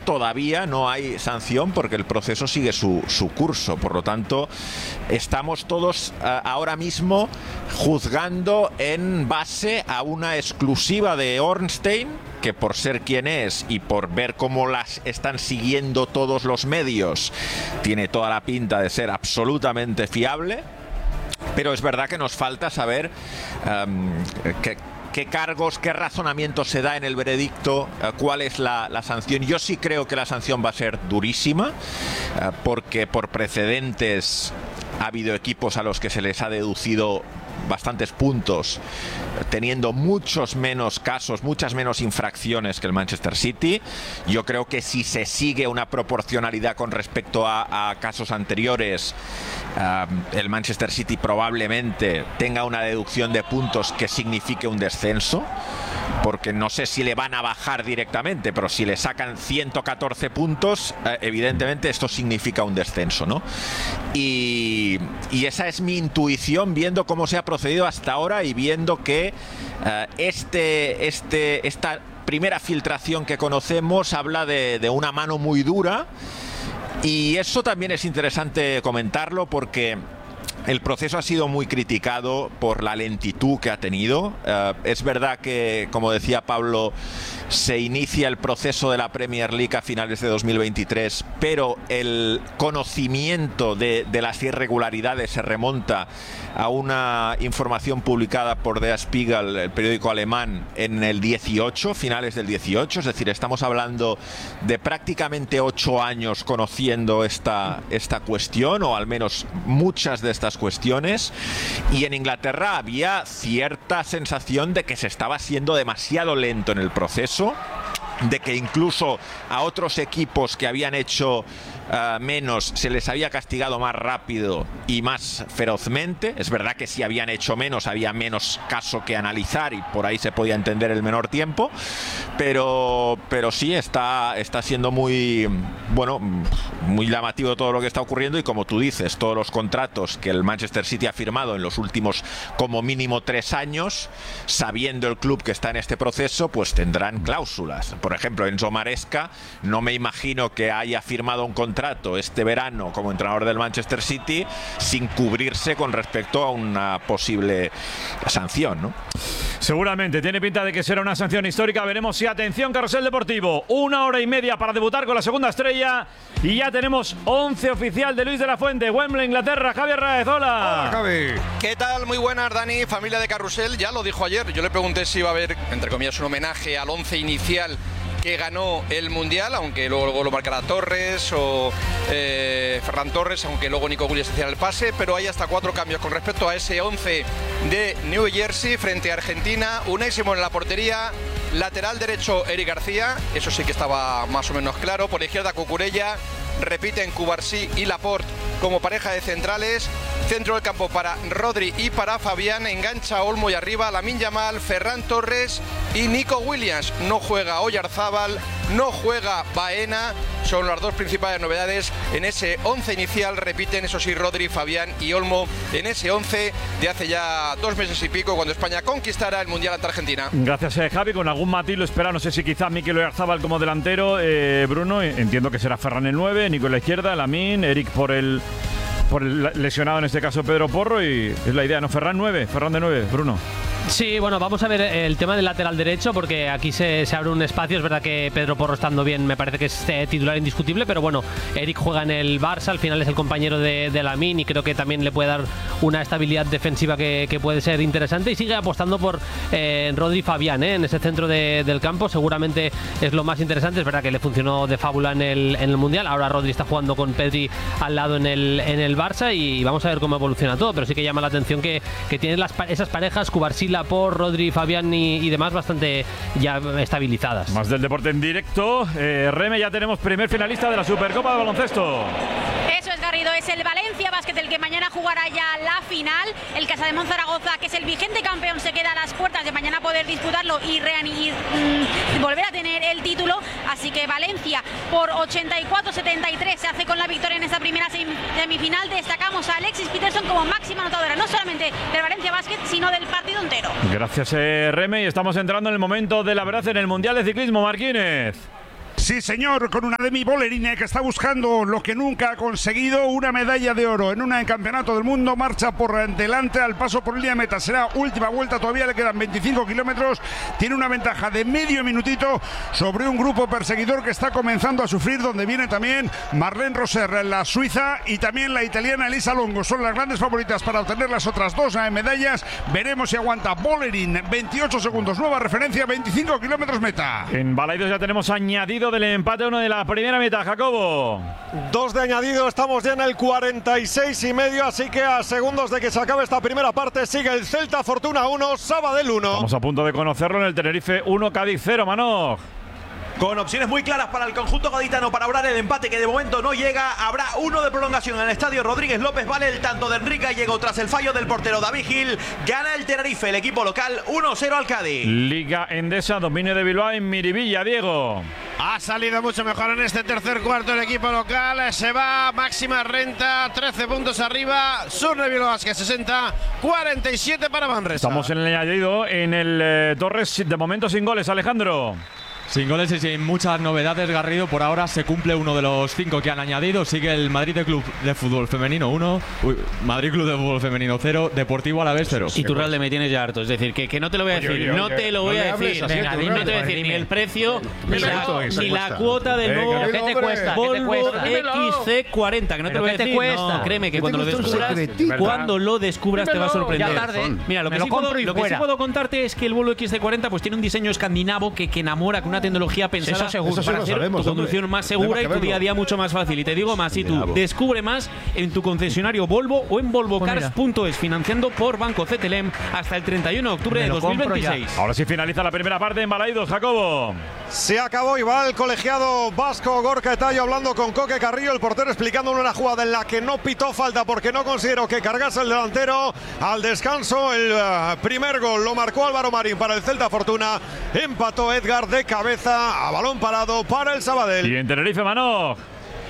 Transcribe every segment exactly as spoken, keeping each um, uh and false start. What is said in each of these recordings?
todavía no hay sanción porque el proceso sigue su, su curso. Por lo tanto, estamos todos uh, ahora mismo juzgando en base a una exclusiva de Ornstein, que por ser quien es y por ver cómo las están siguiendo todos los medios, tiene toda la pinta de ser absolutamente fiable. Pero es verdad que nos falta saber um, qué, qué cargos, qué razonamiento se da en el veredicto, uh, cuál es la, la sanción. Yo sí creo que la sanción va a ser durísima, uh, porque por precedentes ha habido equipos a los que se les ha deducido bastantes puntos, teniendo muchos menos casos, muchas menos infracciones que el Manchester City. Yo creo que si se sigue una proporcionalidad con respecto a, a casos anteriores, uh, el Manchester City probablemente tenga una deducción de puntos que signifique un descenso, porque no sé si le van a bajar directamente, pero si le sacan ciento catorce puntos, eh, evidentemente esto significa un descenso, ¿no? Y, y esa es mi intuición, viendo cómo se ha procedido hasta ahora y viendo que uh, este, este, esta primera filtración que conocemos habla de, de una mano muy dura, y eso también es interesante comentarlo porque el proceso ha sido muy criticado por la lentitud que ha tenido. Uh, es verdad que, como decía Pablo, se inicia el proceso de la Premier League a finales de dos mil veintitrés, pero el conocimiento de, de las irregularidades se remonta a una información publicada por Der Spiegel, el periódico alemán, en el dieciocho, finales del dieciocho. Es decir, estamos hablando de prácticamente ocho años conociendo esta, esta cuestión, o al menos muchas de estas cuestiones, y en Inglaterra había cierta sensación de que se estaba siendo demasiado lento en el proceso, de que incluso a otros equipos que habían hecho uh, menos se les había castigado más rápido y más ferozmente. Es verdad que si habían hecho menos había menos caso que analizar y por ahí se podía entender el menor tiempo, pero, pero sí está, está siendo muy, bueno, muy llamativo todo lo que está ocurriendo. Y como tú dices, todos los contratos que el Manchester City ha firmado en los últimos como mínimo tres años, sabiendo el club que está en este proceso, pues tendrán cláusulas. Por ejemplo, Enzo Maresca, no me imagino que haya firmado un contrato este verano como entrenador del Manchester City sin cubrirse con respecto a una posible sanción, ¿no? Seguramente, tiene pinta de que será una sanción histórica. Veremos si, atención, Carrusel Deportivo, una hora y media para debutar con la segunda estrella, y ya tenemos once oficial de Luis de la Fuente, Wembley, Inglaterra. Javier Raez, hola. Hola, Javi. ¿Qué tal? Muy buenas, Dani, familia de Carrusel. Ya lo dijo ayer, yo le pregunté si iba a haber, entre comillas, un homenaje al once inicial que ganó el Mundial, aunque luego, luego lo marcará Torres o eh, Ferran Torres, aunque luego Nico Williams hacía el pase, pero hay hasta cuatro cambios con respecto a ese once de New Jersey frente a Argentina. Unai Simón en la portería, lateral derecho Eric García, eso sí que estaba más o menos claro, por la izquierda Cucurella, repiten Cubarsí y Laporte como pareja de centrales, centro del campo para Rodri y para Fabián, engancha Olmo y arriba Lamine Yamal, Ferran Torres y Nico Williams. No juega Oyarzábal, no juega Baena, son las dos principales novedades en ese once inicial. Repiten, eso sí, Rodri, Fabián y Olmo en ese once de hace ya dos meses y pico, cuando España conquistara el Mundial ante Argentina. Gracias, eh, Javi. Con algún matiz lo espera, no sé si quizá Mikel Oyarzábal como delantero, eh, Bruno, entiendo que será Ferran el nueve, Nico en la izquierda, Lamine, Eric por el por el lesionado, en este caso Pedro Porro, y es la idea, ¿no? Ferran nueve, Ferran de nueve, Bruno. Sí, bueno, vamos a ver el tema del lateral derecho, porque aquí se, se abre un espacio. Es verdad que Pedro Porro, estando bien, me parece que es eh, titular indiscutible, pero bueno, Eric juega en el Barça, al final es el compañero de, de Lamine, y creo que también le puede dar una estabilidad defensiva que, que puede ser interesante, y sigue apostando por eh, Rodri Fabián eh, en ese centro de, del campo. Seguramente es lo más interesante. Es verdad que le funcionó de fábula en el, en el Mundial. Ahora Rodri está jugando con Pedri al lado en el, en el Barça, y vamos a ver cómo evoluciona todo, pero sí que llama la atención que, que tiene las, esas parejas, Cubarsí, por Rodri, Fabián y, y demás, bastante ya estabilizadas. Más del deporte en directo. eh, Reme, ya tenemos primer finalista de la Supercopa de baloncesto. Eso es, Garrido, es el Valencia Basket el que mañana jugará ya la final. El Casademón Zaragoza, que es el vigente campeón, se queda a las puertas de mañana poder disputarlo y, y mmm, volver a tener el título. Así que Valencia por ochenta y cuatro setenta y tres se hace con la victoria en esta primera semifinal. Destacamos a Alexis Peterson como máxima anotadora, no solamente del Valencia Basket, sino del partido entero. Gracias, eh, Reme, y estamos entrando en el momento de la verdad en el Mundial de Ciclismo. Marquínez. Sí, señor, con una Demi Bollerine que está buscando lo que nunca ha conseguido, una medalla de oro en un campeonato del mundo. Marcha por delante al paso por línea de meta. Será última vuelta, todavía le quedan veinticinco kilómetros. Tiene una ventaja de medio minutito sobre un grupo perseguidor que está comenzando a sufrir, donde viene también Marlene Roser, la suiza, y también la italiana Elisa Longo. Son las grandes favoritas para obtener las otras dos medallas. Veremos si aguanta Bollerine. veintiocho segundos, nueva referencia, veinticinco kilómetros meta. En Balaidos ya tenemos añadido del empate uno de la primera mitad, Jacobo. Dos de añadido, estamos ya en el cuarenta y seis y medio, así que a segundos de que se acabe esta primera parte sigue el Celta Fortuna uno, Sabadell uno. Estamos a punto de conocerlo en el Tenerife uno, Cádiz cero, Manoj. Con opciones muy claras para el conjunto gaditano para obrar el empate que de momento no llega. Habrá uno de prolongación en el estadio Rodríguez López. Vale el tanto de Enrique Gallego tras el fallo del portero David Gil. Gana el Tenerife, el equipo local, uno cero al Cádiz. Liga Endesa, dominio de Bilbao en Miribilla, Diego. Ha salido mucho mejor en este tercer cuarto el equipo local. Se va máxima renta, trece puntos arriba. Surne Bilbao Basket sesenta, cuarenta y siete para Manresa. Estamos en el añadido en el eh, Torres, de momento sin goles, Alejandro. Sin goles y sin muchas novedades, Garrido. Por ahora se cumple uno de los cinco que han añadido. Sigue el Madrid de Club de Fútbol Femenino uno. Uy, Madrid Club de Fútbol Femenino cero. Deportivo Alavés cero. Y Turralde me tienes ya harto. Es decir, que, que no te lo voy a decir. Oye, oye, no oye, te lo voy no a decir. así, Venga, dime, no te voy a decir ni el precio, ni la, ni la cuota del Venga, nuevo ¿qué te cuesta? ¿Qué te Volvo cuesta? X C cuarenta. Que no te lo voy a ¿Qué te decir. cuesta? No, créeme que ¿Qué cuando te lo cuesta un descubras, secretito? cuando lo descubras te va a sorprender. Ya tarde. Mira, lo que, Me lo sí, puedo, compro y lo que sí fuera. puedo contarte es que el Volvo X C cuarenta pues tiene un diseño escandinavo que, que enamora, con una tecnología pensada Eso seguro. para Eso sí lo hacer sabemos, tu conducción hombre. más segura y tu día a día mucho más fácil. Y te digo más, si tú descubre más en tu concesionario Volvo o en volvo cars punto es, financiando por Banco C T L E M hasta el treinta y uno de octubre de dos mil veintiséis. Ahora sí finaliza la primera parte en Balaidos, Jacobo. Se acabó y va el colegiado vasco Gorka Etayo hablando con Coque Carrillo, el portero, explicándole una jugada en la que no pitó falta porque no consideró que cargase el delantero. Al descanso, el uh, primer gol lo marcó Álvaro Marín para el Celta Fortuna. Empató Edgar de cabeza a balón parado para el Sabadell. Y en Tenerife, Manoj.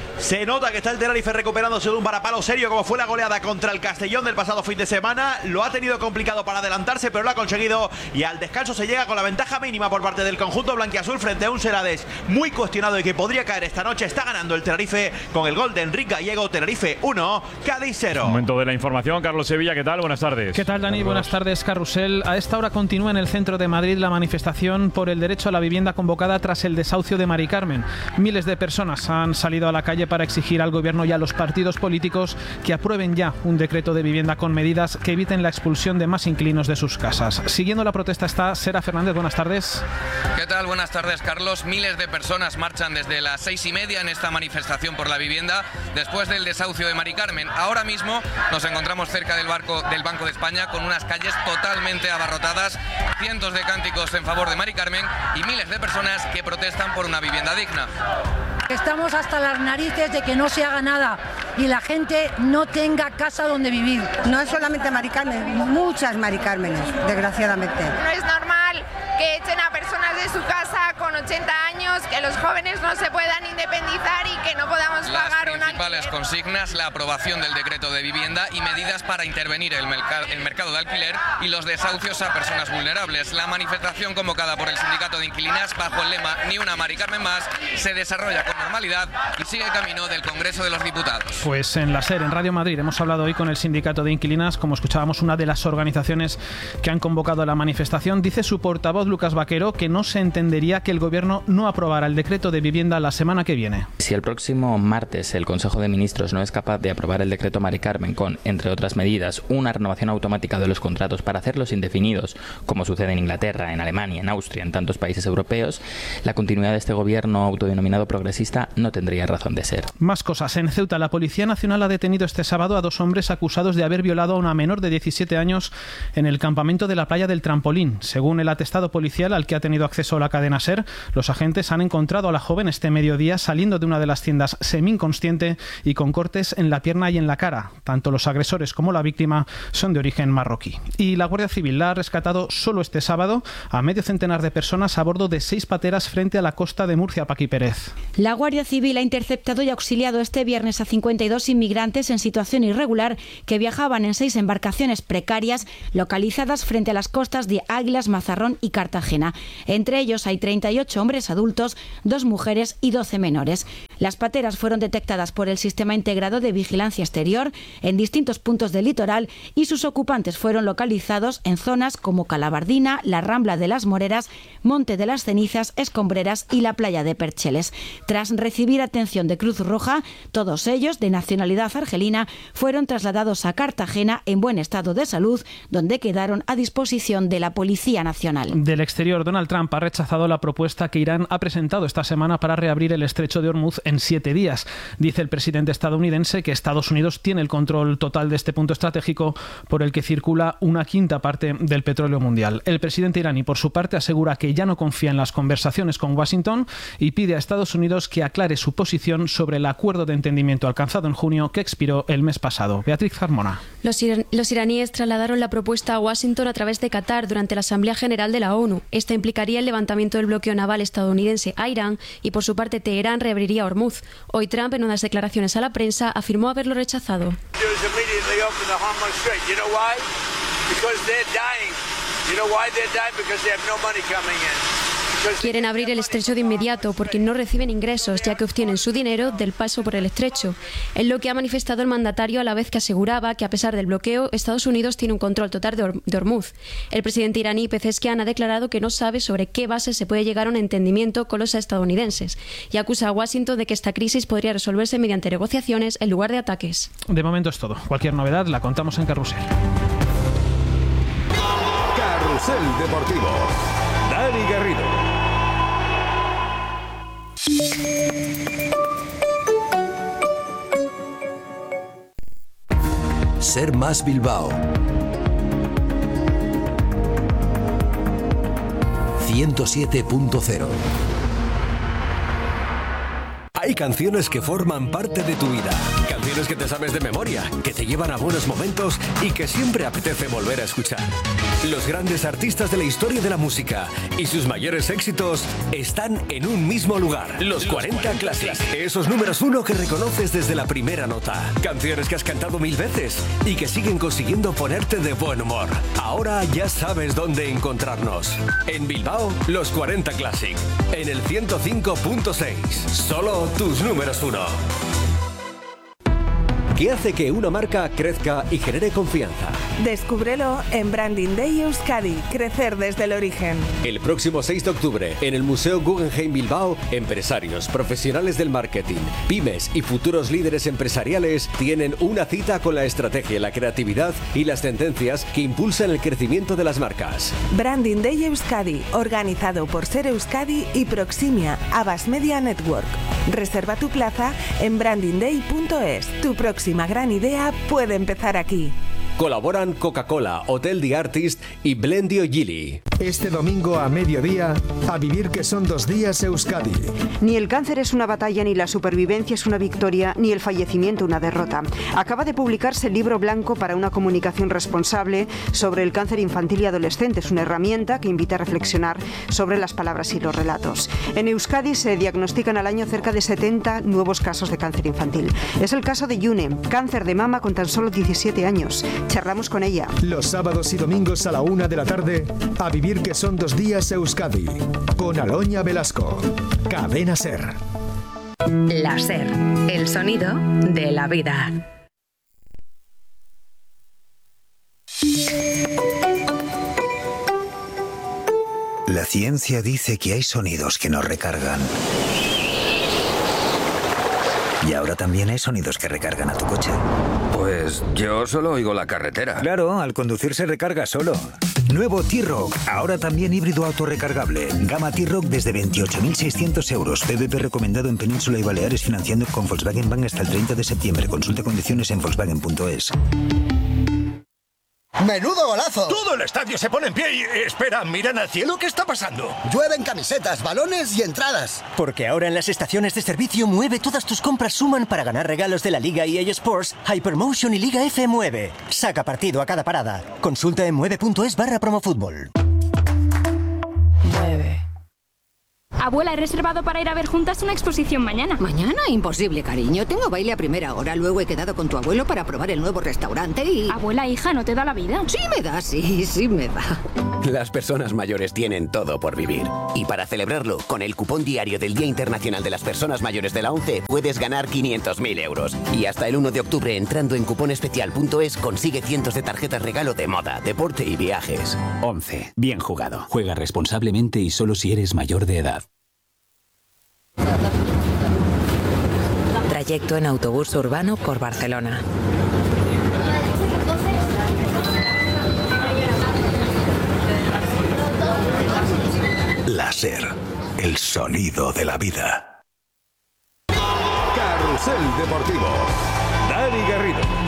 Se nota que está el Tenerife recuperándose de un varapalo serio como fue la goleada contra el Castellón del pasado fin de semana. Lo ha tenido complicado para adelantarse, pero lo ha conseguido, y al descanso se llega con la ventaja mínima por parte del conjunto blanquiazul frente a un Serades muy cuestionado y que podría caer esta noche. Está ganando el Tenerife con el gol de Enrique Gallego. Tenerife uno, Cádiz cero. Momento de la información, Carlos Sevilla, ¿qué tal? Buenas tardes. ¿Qué tal, Dani? Buenas tardes, Carrusel. A esta hora continúa en el centro de Madrid la manifestación por el derecho a la vivienda convocada tras el desahucio de Mari Carmen. Miles de personas han salido a la calle para exigir al gobierno y a los partidos políticos que aprueben ya un decreto de vivienda con medidas que eviten la expulsión de más inquilinos de sus casas. Siguiendo la protesta está Sera Fernández. Buenas tardes. ¿Qué tal? Buenas tardes, Carlos. Miles de personas marchan desde las seis y media en esta manifestación por la vivienda después del desahucio de Mari Carmen. Ahora mismo nos encontramos cerca del, barco, del Banco de España con unas calles totalmente abarrotadas, cientos de cánticos en favor de Mari Carmen y miles de personas que protestan por una vivienda digna. Estamos hasta las narices de que no se haga nada y la gente no tenga casa donde vivir. No es solamente Mari Carmen, muchas Mari Cármenes, desgraciadamente. No es normal que echen a personas de su casa con ochenta años, que los jóvenes no se puedan independizar y que no podamos Las pagar una... Las principales consignas, la aprobación del decreto de vivienda y medidas para intervenir el, merc- el mercado de alquiler y los desahucios a personas vulnerables. La manifestación convocada por el sindicato de inquilinas bajo el lema Ni una Mari Carmen más se desarrolla con normalidad y sigue el camino del Congreso de los Diputados. Pues en la SER, en Radio Madrid, hemos hablado hoy con el sindicato de inquilinas, como escuchábamos, una de las organizaciones que han convocado la manifestación. Dice su portavoz, Lucas Vaquero, que no se entendería que el gobierno no aprobara el decreto de vivienda la semana que viene. Si el próximo martes el Consejo de Ministros no es capaz de aprobar el decreto Mari Carmen con, entre otras medidas, una renovación automática de los contratos para hacerlos indefinidos, como sucede en Inglaterra, en Alemania, en Austria, en tantos países europeos, la continuidad de este gobierno autodenominado progresista no tendría razón de ser. Más cosas. En Ceuta, la Policía Nacional ha detenido este sábado a dos hombres acusados de haber violado a una menor de diecisiete años en el campamento de la playa del Trampolín. Según el atestado policial al que ha tenido acceso la cadena SER, los agentes han encontrado a la joven este mediodía saliendo de una de las tiendas semi-inconsciente y con cortes en la pierna y en la cara. Tanto los agresores como la víctima son de origen marroquí. Y la Guardia Civil la ha rescatado solo este sábado a medio centenar de personas a bordo de seis pateras frente a la costa de Murcia. Paqui Pérez. La Guardia Civil ha interceptado y auxiliado este viernes a cincuenta y dos inmigrantes en situación irregular que viajaban en seis embarcaciones precarias localizadas frente a las costas de Águilas, Mazarrón y Cartagena. Entre ellos hay treinta y ocho hombres adultos, dos mujeres y doce menores. Las pateras fueron detectadas por el Sistema Integrado de Vigilancia Exterior en distintos puntos del litoral y sus ocupantes fueron localizados en zonas como Calabardina, la Rambla de las Moreras, Monte de las Cenizas, Escombreras y la playa de Percheles. Tras recibir atención de Cruz Roja, todos ellos, de nacionalidad argelina, fueron trasladados a Cartagena en buen estado de salud, donde quedaron a disposición de la Policía Nacional. Del exterior, Donald Trump ha rechazado la propuesta que Irán ha presentado esta semana para reabrir el estrecho de Hormuz en siete días. Dice el presidente estadounidense que Estados Unidos tiene el control total de este punto estratégico por el que circula una quinta parte del petróleo mundial. El presidente iraní, por su parte, asegura que ya no confía en las conversaciones con Washington y pide a Estados Unidos que aclare su posición sobre el acuerdo de entendimiento alcanzado en junio que expiró el mes pasado. Beatriz Carmona. Los, ir- los iraníes trasladaron la propuesta a Washington a través de Qatar durante la Asamblea General de la ONU. Esta implicaría el levantamiento del bloqueo naval estadounidense a Irán y, por su parte, Teherán reabriría Hormuz. Hoy Trump, en unas declaraciones a la prensa, afirmó haberlo rechazado. Quieren abrir el estrecho de inmediato porque no reciben ingresos, ya que obtienen su dinero del paso por el estrecho. Es lo que ha manifestado el mandatario, a la vez que aseguraba que, a pesar del bloqueo, Estados Unidos tiene un control total de, Hor- de Hormuz. El presidente iraní Pezeshkian ha declarado que no sabe sobre qué base se puede llegar a un entendimiento con los estadounidenses y acusa a Washington de que esta crisis podría resolverse mediante negociaciones en lugar de ataques. De momento es todo. Cualquier novedad la contamos en Carrusel. Carrusel Deportivo. Dani Garrido. Ser Más Bilbao ciento siete punto cero. Hay canciones que forman parte de tu vida. Canciones que te sabes de memoria, que te llevan a buenos momentos y que siempre apetece volver a escuchar. Los grandes artistas de la historia de la música y sus mayores éxitos están en un mismo lugar. Los cuarenta Classic. Esos números uno que reconoces desde la primera nota. Canciones que has cantado mil veces y que siguen consiguiendo ponerte de buen humor. Ahora ya sabes dónde encontrarnos. En Bilbao, los cuarenta Classic. En el ciento cinco punto seis. Solo tus números uno. ¿Qué hace que una marca crezca y genere confianza? Descúbrelo en Branding Day Euskadi, crecer desde el origen. El próximo seis de octubre, en el Museo Guggenheim Bilbao, empresarios, profesionales del marketing, pymes y futuros líderes empresariales tienen una cita con la estrategia, la creatividad y las tendencias que impulsan el crecimiento de las marcas. Branding Day Euskadi, organizado por Ser Euskadi y Proximia, Abbas Media Network. Reserva tu plaza en branding day punto es. Tu próxima gran idea puede empezar aquí. Colaboran Coca-Cola, Hotel The Artist y Blendio Gili. Este domingo a mediodía, a vivir que son dos días Euskadi. Ni el cáncer es una batalla, ni la supervivencia es una victoria, ni el fallecimiento una derrota. Acaba de publicarse el libro blanco para una comunicación responsable sobre el cáncer infantil y adolescente. Es una herramienta que invita a reflexionar sobre las palabras y los relatos. En Euskadi se diagnostican al año cerca de setenta nuevos casos de cáncer infantil. Es el caso de Yune, cáncer de mama con tan solo diecisiete años. Charlamos con ella. Los sábados y domingos a la una de la tarde, a vivir que son dos días Euskadi, con Aloña Velasco. Cadena Ser. La Ser, el sonido de la vida. La ciencia dice que hay sonidos que nos recargan. Y ahora también hay sonidos que recargan a tu coche. Pues yo solo oigo la carretera. Claro, al conducir se recarga solo. Nuevo T-Roc, ahora también híbrido autorrecargable. Gama T-Roc desde veintiocho mil seiscientos euros. P V P recomendado en Península y Baleares, financiando con Volkswagen Bank hasta el treinta de septiembre. Consulta condiciones en volkswagen punto es. ¡Menudo golazo! Todo el estadio se pone en pie y... Espera, miran al cielo, ¿qué está pasando? Llueven camisetas, balones y entradas. Porque ahora en las estaciones de servicio Mueve todas tus compras suman para ganar regalos de la Liga E A Sports, Hypermotion y Liga F Mueve. Saca partido a cada parada. Consulta en mueve punto es barra promofútbol. Mueve. Abuela, he reservado para ir a ver juntas una exposición mañana. ¿Mañana? Imposible, cariño. Tengo baile a primera hora. Luego he quedado con tu abuelo para probar el nuevo restaurante y... Abuela, hija, ¿no te da la vida? Sí me da, sí, sí me da. Las personas mayores tienen todo por vivir. Y para celebrarlo, con el cupón diario del Día Internacional de las Personas Mayores de la ONCE, puedes ganar quinientos mil euros. Y hasta el uno de octubre, entrando en cuponespecial punto es, consigue cientos de tarjetas regalo de moda, deporte y viajes. ONCE. Bien jugado. Juega responsablemente y solo si eres mayor de edad. Trayecto en autobús urbano por Barcelona. La SER, el sonido de la vida. Carrusel Deportivo. Dani Garrido.